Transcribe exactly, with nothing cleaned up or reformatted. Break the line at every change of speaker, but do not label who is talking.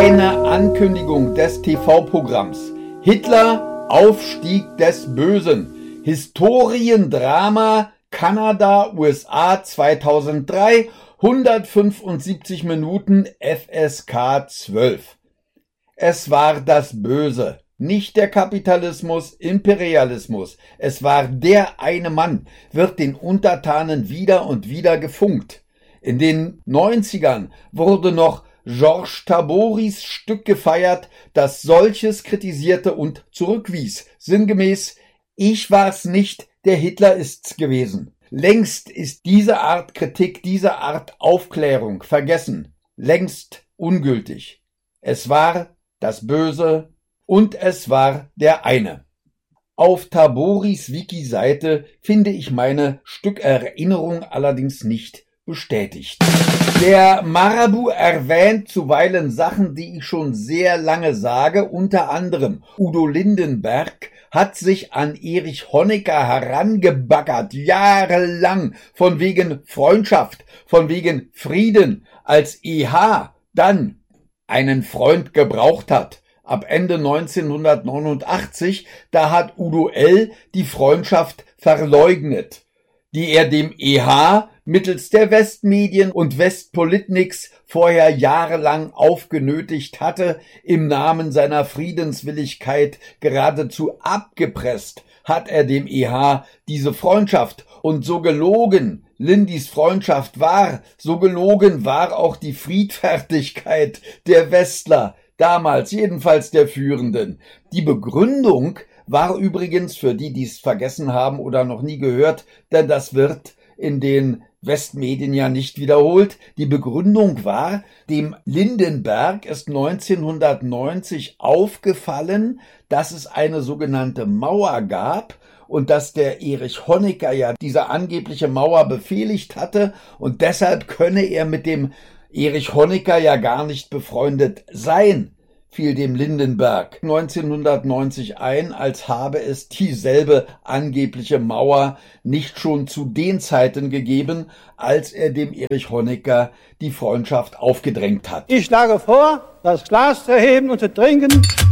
eine Ankündigung des T V-Programms Hitler, Aufstieg des Bösen, Historiendrama Kanada, U S A zweitausenddrei, hundertfünfundsiebzig Minuten, F S K zwölf. Es war das Böse, nicht der Kapitalismus, Imperialismus. Es war der eine Mann, wird den Untertanen wieder und wieder gefunkt. In den neunzigern wurde noch Georges Taboris Stück gefeiert, das solches kritisierte und zurückwies. Sinngemäß, ich war's nicht, der Hitler ist's gewesen. Längst ist diese Art Kritik, diese Art Aufklärung vergessen, längst ungültig. Es war das Böse und es war der eine. Auf Taboris Wiki-Seite finde ich meine Stückerinnerung allerdings nicht bestätigt. Der Marabu erwähnt zuweilen Sachen, die ich schon sehr lange sage, unter anderem Udo Lindenberg hat sich an Erich Honecker herangebaggert, jahrelang, von wegen Freundschaft, von wegen Frieden, als E H dann einen Freund gebraucht hat. Ab Ende neunzehnhundertneunundachtzig, da hat Udo L. die Freundschaft verleugnet, die er dem E H mittels der Westmedien und Westpolitniks vorher jahrelang aufgenötigt hatte, im Namen seiner Friedenswilligkeit geradezu abgepresst, hat er dem E H diese Freundschaft. Und so gelogen Lindis Freundschaft war, so gelogen war auch die Friedfertigkeit der Westler, damals jedenfalls der Führenden. Die Begründung war übrigens, für die, die es vergessen haben oder noch nie gehört, denn das wird in den Westmedien ja nicht wiederholt. Die Begründung war, dem Lindenberg ist neunzehnhundertneunzig aufgefallen, dass es eine sogenannte Mauer gab und dass der Erich Honecker ja diese angebliche Mauer befehligt hatte und deshalb könne er mit dem Erich Honecker ja gar nicht befreundet sein, fiel dem Lindenberg neunzehnhundertneunzig ein, als habe es dieselbe angebliche Mauer nicht schon zu den Zeiten gegeben, als er dem Erich Honecker die Freundschaft aufgedrängt hat.
Ich schlage vor, das Glas zu heben und zu trinken.